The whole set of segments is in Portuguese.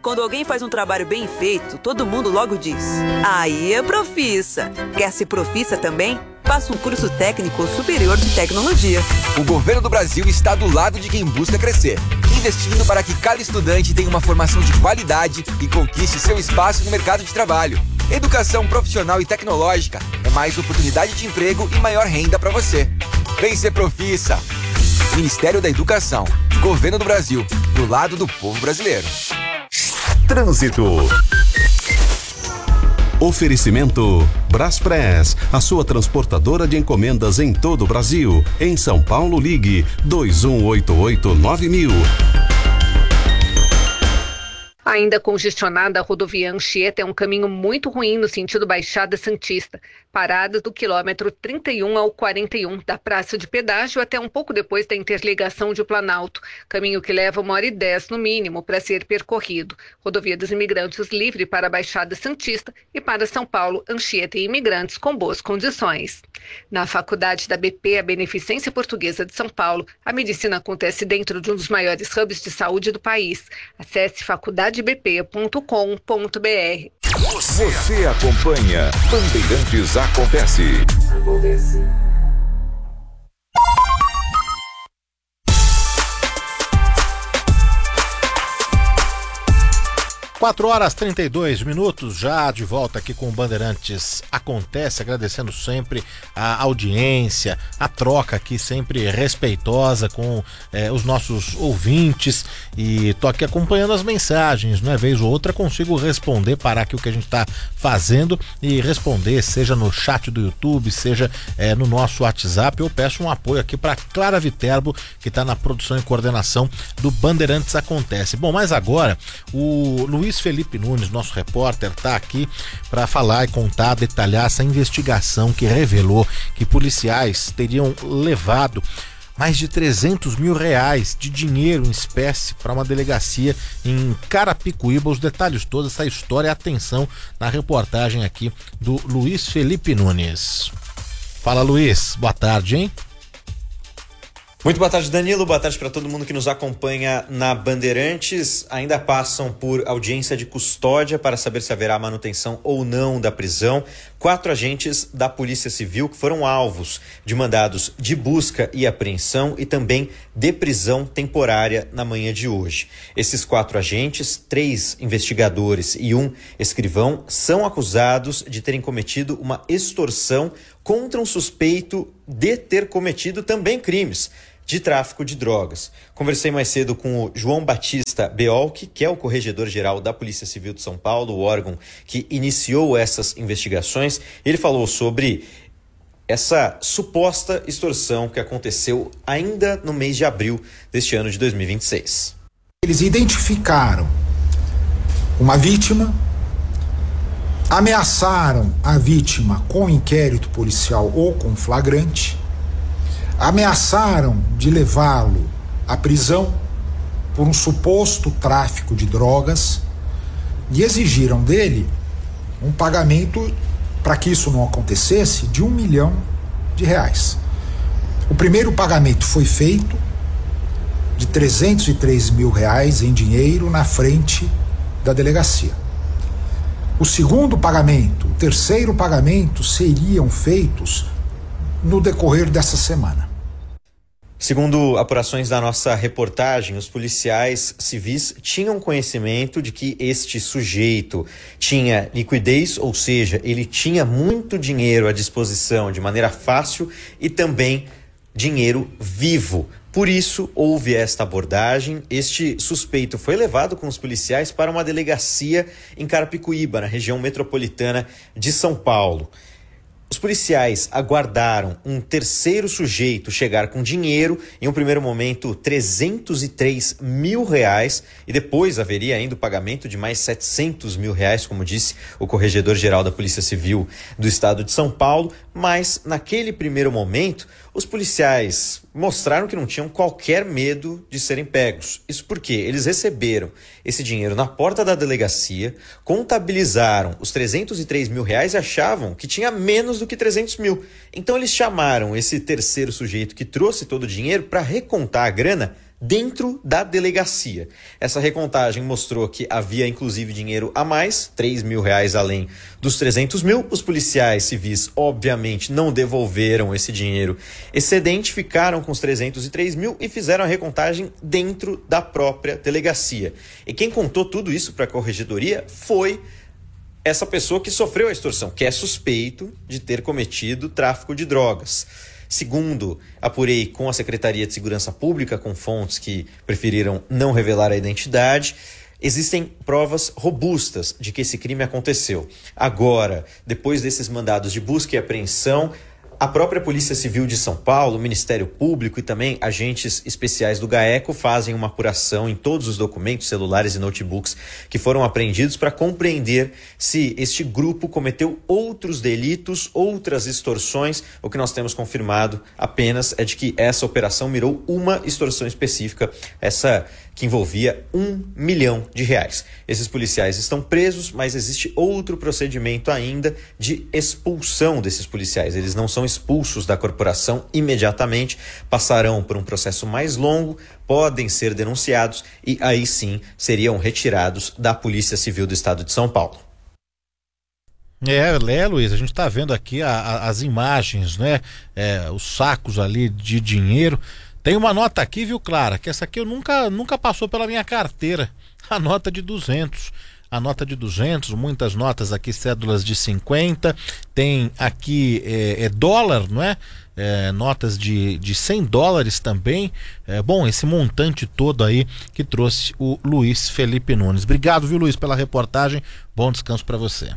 Quando alguém faz um trabalho bem feito, todo mundo logo diz: aí é Profissa. Quer ser Profissa também? Faça um curso técnico superior de tecnologia. O governo do Brasil está do lado de quem busca crescer, investindo para que cada estudante tenha uma formação de qualidade e conquiste seu espaço no mercado de trabalho. Educação profissional e tecnológica é mais oportunidade de emprego e maior renda para você. Vem ser Profissa. Ministério da Educação, Governo do Brasil, do lado do povo brasileiro. Trânsito. Oferecimento Braspress, a sua transportadora de encomendas em todo o Brasil. Em São Paulo, ligue 2188-9000. Ainda congestionada, a rodovia Anchieta é um caminho muito ruim no sentido Baixada Santista. Paradas do quilômetro 31 ao 41, da Praça de Pedágio até um pouco depois da interligação de Planalto. Caminho que leva 1h10 no mínimo para ser percorrido. Rodovia dos Imigrantes livre para a Baixada Santista e para São Paulo, Anchieta e imigrantes com boas condições. Na Faculdade da BP, a Beneficência Portuguesa de São Paulo, a medicina acontece dentro de um dos maiores hubs de saúde do país. Acesse faculdadebp.com.br. Você acompanha Bandeirantes Acontece. 4h32, já de volta aqui com o Bandeirantes Acontece, agradecendo sempre a audiência, a troca aqui sempre respeitosa com os nossos ouvintes, e tô aqui acompanhando as mensagens, né? Vez ou outra consigo responder, parar aqui o que a gente tá fazendo e responder, seja no chat do YouTube, seja no nosso WhatsApp. Eu peço um apoio aqui para Clara Viterbo, que tá na produção e coordenação do Bandeirantes Acontece. Bom, mas agora o Luiz Felipe Nunes, nosso repórter, está aqui para falar e contar, detalhar essa investigação que revelou que policiais teriam levado mais de R$300 mil de dinheiro em espécie para uma delegacia em Carapicuíba. Os detalhes todos, essa história, atenção na reportagem aqui do Luiz Felipe Nunes. Fala, Luiz, boa tarde, hein? Muito boa tarde, Danilo. Boa tarde para todo mundo que nos acompanha na Bandeirantes. Ainda passam por audiência de custódia para saber se haverá manutenção ou não da prisão 4 agentes da Polícia Civil que foram alvos de mandados de busca e apreensão e também de prisão temporária na manhã de hoje. Esses 4 agentes, 3 investigadores e 1 escrivão, são acusados de terem cometido uma extorsão contra um suspeito de ter cometido também crimes de tráfico de drogas. Conversei mais cedo com o João Batista Beolk, que é o corregedor-geral da Polícia Civil de São Paulo, o órgão que iniciou essas investigações. Ele falou sobre essa suposta extorsão que aconteceu ainda no mês de abril deste ano de 2026. Eles identificaram uma vítima, ameaçaram a vítima com inquérito policial ou com flagrante, ameaçaram de levá-lo à prisão por um suposto tráfico de drogas e exigiram dele um pagamento, para que isso não acontecesse, de R$1 milhão. O primeiro pagamento foi feito de R$303 mil em dinheiro na frente da delegacia. O segundo pagamento, o terceiro pagamento seriam feitos no decorrer dessa semana. Segundo apurações da nossa reportagem, os policiais civis tinham conhecimento de que este sujeito tinha liquidez, ou seja, ele tinha muito dinheiro à disposição de maneira fácil e também dinheiro vivo. Por isso, houve esta abordagem. Este suspeito foi levado com os policiais para uma delegacia em Carapicuíba, na região metropolitana de São Paulo. Os policiais aguardaram um terceiro sujeito chegar com dinheiro, em um primeiro momento R$303 mil, e depois haveria ainda o pagamento de mais R$700 mil, como disse o corregedor-geral da Polícia Civil do Estado de São Paulo. Mas naquele primeiro momento, os policiais mostraram que não tinham qualquer medo de serem pegos. Isso porque eles receberam esse dinheiro na porta da delegacia, contabilizaram os R$303 mil e achavam que tinha menos do que 300 mil. Então eles chamaram esse terceiro sujeito que trouxe todo o dinheiro para recontar a grana dentro da delegacia. Essa recontagem mostrou que havia inclusive dinheiro a mais, R$3 mil além dos 300 mil. Os policiais civis, obviamente, não devolveram esse dinheiro excedente, ficaram com os 303 mil e fizeram a recontagem dentro da própria delegacia. E quem contou tudo isso para a corregedoria foi essa pessoa que sofreu a extorsão, que é suspeito de ter cometido tráfico de drogas. Segundo, apurei com a Secretaria de Segurança Pública, com fontes que preferiram não revelar a identidade, existem provas robustas de que esse crime aconteceu. Agora, depois desses mandados de busca e apreensão, a própria Polícia Civil de São Paulo, o Ministério Público e também agentes especiais do GAECO fazem uma apuração em todos os documentos, celulares e notebooks que foram apreendidos para compreender se este grupo cometeu outros delitos, outras extorsões. O que nós temos confirmado apenas é de que essa operação mirou uma extorsão específica, essa que envolvia R$1 milhão. Esses policiais estão presos, mas existe outro procedimento ainda de expulsão desses policiais. Eles não são expulsos da corporação imediatamente, passarão por um processo mais longo, podem ser denunciados e aí sim seriam retirados da Polícia Civil do Estado de São Paulo. Luiz, a gente está vendo aqui as imagens, né? Os sacos ali de dinheiro. Tem uma nota aqui, viu, Clara, que essa aqui eu nunca passou pela minha carteira. A nota de 200. A nota de 200, muitas notas aqui, cédulas de 50. Tem aqui dólar, não é? Notas de $100 também. Bom, esse montante todo aí que trouxe o Luiz Felipe Nunes. Obrigado, viu, Luiz, pela reportagem. Bom descanso para você.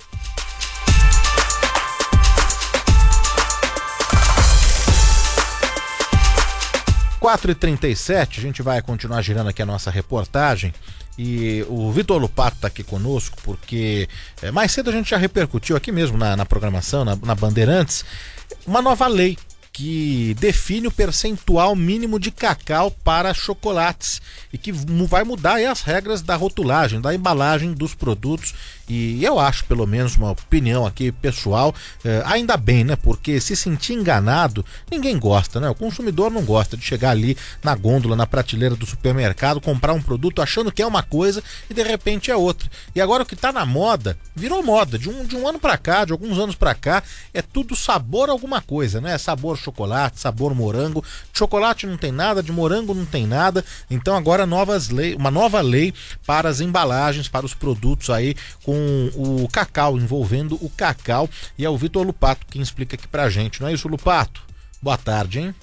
Quatro e 37, a gente vai continuar girando aqui a nossa reportagem e o Vitor Lupato está aqui conosco porque mais cedo a gente já repercutiu aqui mesmo na programação, na Bandeirantes, uma nova lei que define o percentual mínimo de cacau para chocolates e que vai mudar aí as regras da rotulagem, da embalagem dos produtos. E eu acho, pelo menos uma opinião aqui pessoal, ainda bem, né? Porque se sentir enganado, ninguém gosta, né? O consumidor não gosta de chegar ali na gôndola, na prateleira do supermercado, comprar um produto achando que é uma coisa e de repente é outra. E agora o que tá na moda, virou moda, de um ano pra cá, de alguns anos pra cá, é tudo sabor alguma coisa, né? Sabor chocolate, sabor morango. De chocolate não tem nada, de morango não tem nada. Então agora uma nova lei para as embalagens, para os produtos aí com o cacau, envolvendo o cacau, e é o Vitor Lupato quem explica aqui pra gente, não é isso, Lupato? Boa tarde, hein?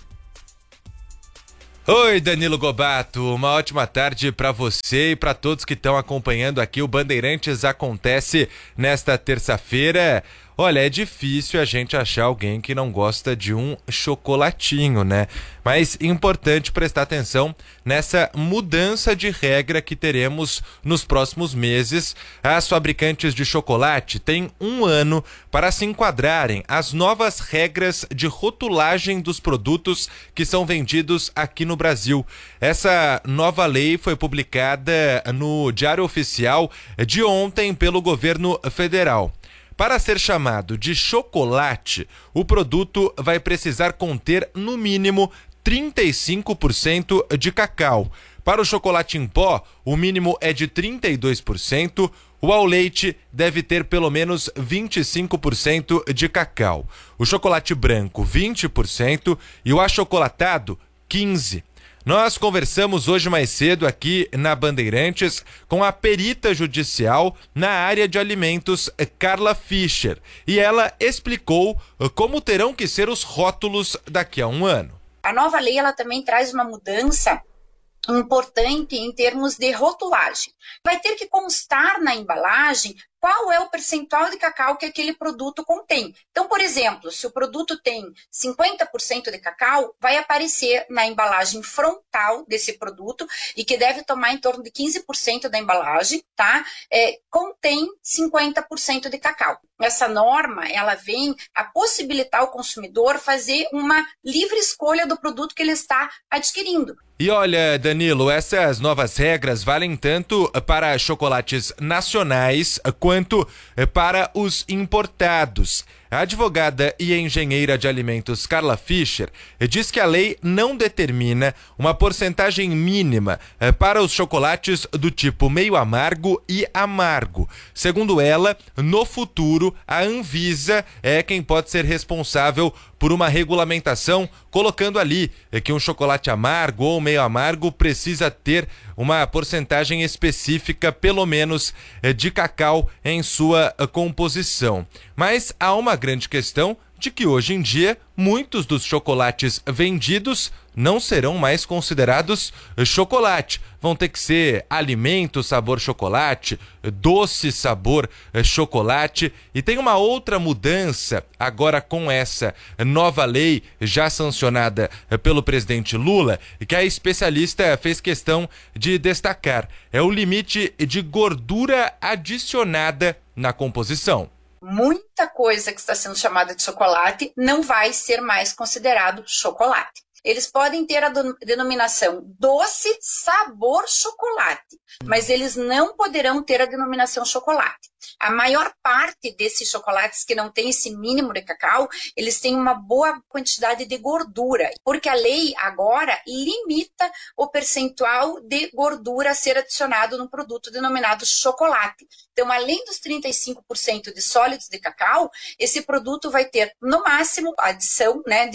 Oi, Danilo Gobato, uma ótima tarde para você e para todos que estão acompanhando aqui o Bandeirantes Acontece nesta terça-feira. Olha, é difícil a gente achar alguém que não gosta de um chocolatinho, né? Mas importante prestar atenção nessa mudança de regra que teremos nos próximos meses. As fabricantes de chocolate têm 1 ano para se enquadrarem às novas regras de rotulagem dos produtos que são vendidos aqui no Brasil. Essa nova lei foi publicada no Diário Oficial de ontem pelo governo federal. Para ser chamado de chocolate, o produto vai precisar conter, no mínimo, 35% de cacau. Para o chocolate em pó, o mínimo é de 32%. O ao leite deve ter pelo menos 25% de cacau. O chocolate branco, 20%. E o achocolatado, 15%. Nós conversamos hoje mais cedo aqui na Bandeirantes com a perita judicial na área de alimentos, Carla Fischer, e ela explicou como terão que ser os rótulos daqui a 1 ano. A nova lei ela também traz uma mudança importante em termos de rotulagem. Vai ter que constar na embalagem qual é o percentual de cacau que aquele produto contém. Então, por exemplo, se o produto tem 50% de cacau, vai aparecer na embalagem frontal desse produto, e que deve tomar em torno de 15% da embalagem, tá? Contém 50% de cacau. Essa norma, ela vem a possibilitar o consumidor fazer uma livre escolha do produto que ele está adquirindo. E olha, Danilo, essas novas regras valem tanto para chocolates nacionais quanto quanto para os importados. A advogada e engenheira de alimentos Carla Fischer diz que a lei não determina uma porcentagem mínima para os chocolates do tipo meio amargo e amargo. Segundo ela, no futuro, a Anvisa é quem pode ser responsável por uma regulamentação, colocando ali que um chocolate amargo ou meio amargo precisa ter uma porcentagem específica, pelo menos, de cacau em sua composição. Mas há uma grande questão de que hoje em dia muitos dos chocolates vendidos não serão mais considerados chocolate. Vão ter que ser alimento sabor chocolate, doce sabor chocolate. E tem uma outra mudança agora com essa nova lei já sancionada pelo presidente Lula, que a especialista fez questão de destacar. É o limite de gordura adicionada na composição. Muita coisa que está sendo chamada de chocolate não vai ser mais considerado chocolate. Eles podem ter a denominação doce sabor chocolate, mas eles não poderão ter a denominação chocolate. A maior parte desses chocolates que não tem esse mínimo de cacau, eles têm uma boa quantidade de gordura, porque a lei agora limita o percentual de gordura a ser adicionado no produto denominado chocolate. Então, além dos 35% de sólidos de cacau, esse produto vai ter, no máximo, a adição, de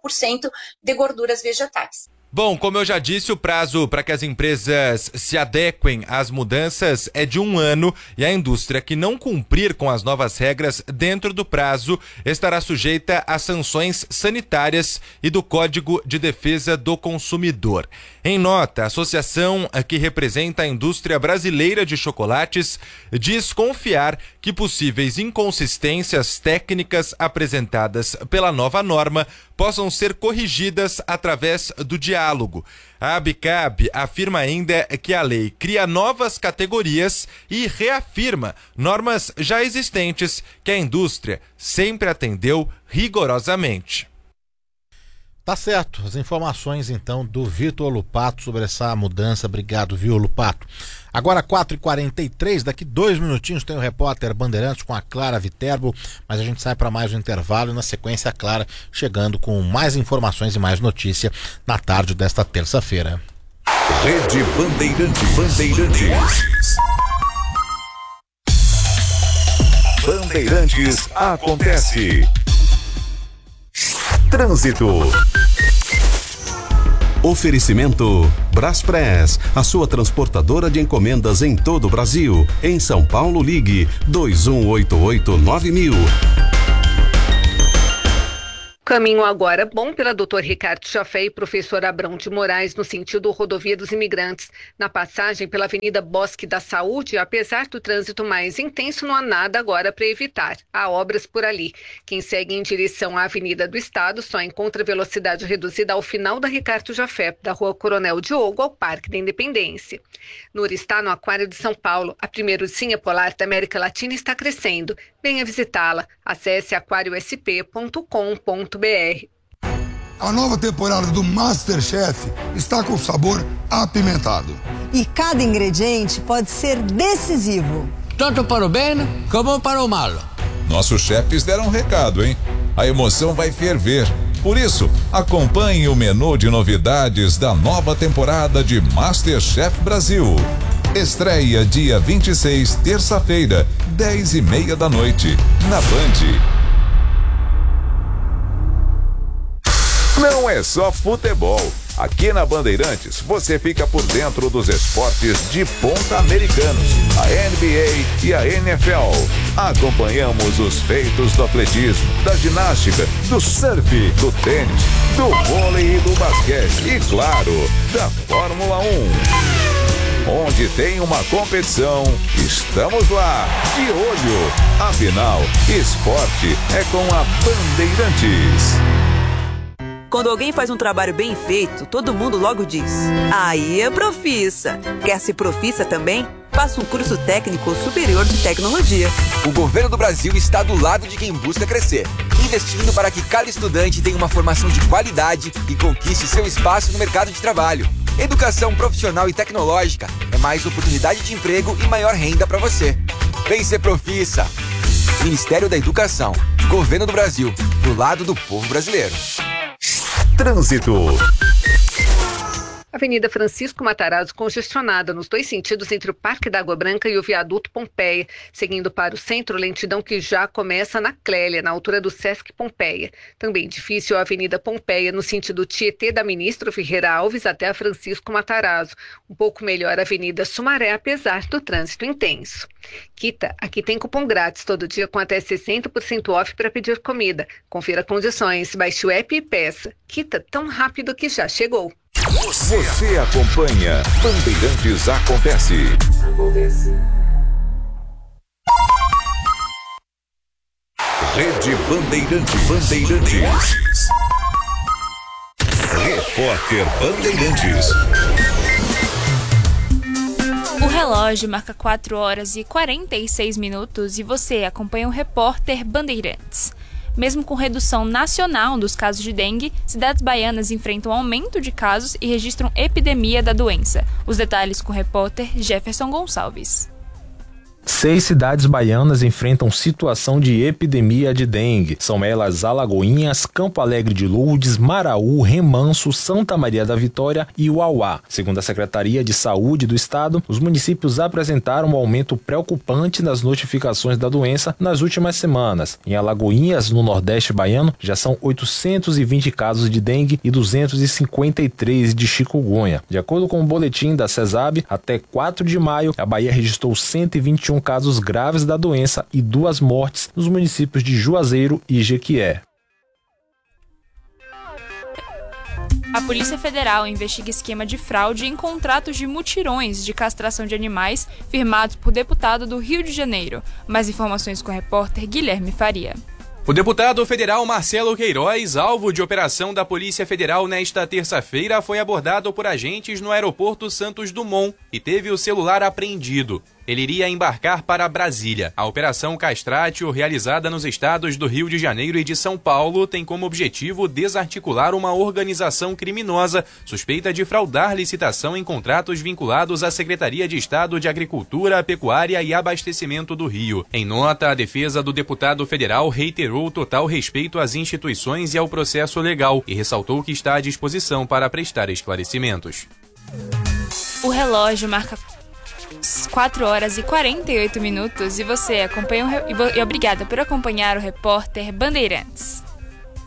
5% de gorduras vegetais. Bom, como eu já disse, o prazo para que as empresas se adequem às mudanças é de 1 ano e a indústria que não cumprir com as novas regras dentro do prazo estará sujeita a sanções sanitárias e do Código de Defesa do Consumidor. Em nota, a associação que representa a indústria brasileira de chocolates diz confiar que possíveis inconsistências técnicas apresentadas pela nova norma possam ser corrigidas através do diálogo. A ABICAB afirma ainda que a lei cria novas categorias e reafirma normas já existentes que a indústria sempre atendeu rigorosamente. Tá certo, as informações então do Vitor Lupato sobre essa mudança. Obrigado, viu, Lupato? Agora 4h43, daqui 2 minutinhos tem o repórter Bandeirantes com a Clara Viterbo, mas a gente sai para mais um intervalo e na sequência a Clara chegando com mais informações e mais notícia na tarde desta terça-feira. Rede Bandeirantes. Bandeirantes acontece. Trânsito. Oferecimento Braspress, a sua transportadora de encomendas em todo o Brasil. Em São Paulo, ligue 2188-9000. Caminho agora bom pela Dr. Ricardo Jafé e professor Abrão de Moraes no sentido Rodovia dos Imigrantes. Na passagem pela Avenida Bosque da Saúde, apesar do trânsito mais intenso, não há nada agora para evitar. Há obras por ali. Quem segue em direção à Avenida do Estado só encontra velocidade reduzida ao final da Ricardo Jafé, da Rua Coronel Diogo ao Parque da Independência. Nura está no Aquário de São Paulo. A primeira ursinha polar da América Latina está crescendo. Venha visitá-la. Acesse aquariosp.com.br. A nova temporada do MasterChef está com sabor apimentado. E cada ingrediente pode ser decisivo. Tanto para o bem como para o mal. Nossos chefes deram um recado, hein? A emoção vai ferver. Por isso, acompanhe o menu de novidades da nova temporada de MasterChef Brasil. Estreia dia 26, terça-feira, 10h30 da noite, na Band. Não é só futebol. Aqui na Bandeirantes, você fica por dentro dos esportes de ponta americanos, a NBA e a NFL. Acompanhamos os feitos do atletismo, da ginástica, do surf, do tênis, do vôlei e do basquete e, claro, da Fórmula 1. Onde tem uma competição, estamos lá, de olho. Afinal, esporte é com a Bandeirantes. Quando alguém faz um trabalho bem feito, todo mundo logo diz: aí é profissa. Quer ser profissa também? Faça um curso técnico superior de tecnologia. O governo do Brasil está do lado de quem busca crescer, investindo para que cada estudante tenha uma formação de qualidade e conquiste seu espaço no mercado de trabalho. Educação profissional e tecnológica é mais oportunidade de emprego e maior renda para você. Vem ser Profissa. Ministério da Educação, Governo do Brasil, do lado do povo brasileiro. Trânsito. Avenida Francisco Matarazzo congestionada nos dois sentidos entre o Parque da Água Branca e o viaduto Pompeia, seguindo para o centro, lentidão que já começa na Clélia, na altura do Sesc Pompeia. Também difícil a Avenida Pompeia no sentido Tietê da Ministro Ferreira Alves até a Francisco Matarazzo. Um pouco melhor a Avenida Sumaré, apesar do trânsito intenso. Quita, aqui tem cupom grátis todo dia com até 60% off para pedir comida. Confira condições, baixe o app e peça. Quita tão rápido que já chegou. Você acompanha Bandeirantes Acontece. Rede Bandeirantes. Repórter Bandeirantes. O relógio marca 4 horas e 46 minutos e você acompanha o Repórter Bandeirantes. Mesmo com redução nacional dos casos de dengue, cidades baianas enfrentam aumento de casos e registram epidemia da doença. Os detalhes com o repórter Jefferson Gonçalves. 6 cidades baianas enfrentam situação de epidemia de dengue. São elas Alagoinhas, Campo Alegre de Lourdes, Maraú, Remanso, Santa Maria da Vitória e Uauá. Segundo a Secretaria de Saúde do Estado, os municípios apresentaram um aumento preocupante nas notificações da doença nas últimas semanas. Em Alagoinhas, no Nordeste baiano, já são 820 casos de dengue e 253 de chikungunya. De acordo com o boletim da CESAB, até 4 de maio, a Bahia registrou 121 casos graves da doença e 2 mortes nos municípios de Juazeiro e Jequié. A Polícia Federal investiga esquema de fraude em contratos de mutirões de castração de animais firmados por deputado do Rio de Janeiro. Mais informações com o repórter Guilherme Faria. O deputado federal Marcelo Queiroz, alvo de operação da Polícia Federal nesta terça-feira, foi abordado por agentes no aeroporto Santos Dumont e teve o celular apreendido. Ele iria embarcar para Brasília. A Operação Castratio, realizada nos estados do Rio de Janeiro e de São Paulo, tem como objetivo desarticular uma organização criminosa suspeita de fraudar licitação em contratos vinculados à Secretaria de Estado de Agricultura, Pecuária e Abastecimento do Rio. Em nota, a defesa do deputado federal reiterou total respeito às instituições e ao processo legal e ressaltou que está à disposição para prestar esclarecimentos. O relógio marca 4 horas e 48 minutos e você acompanha e obrigada por acompanhar o repórter Bandeirantes.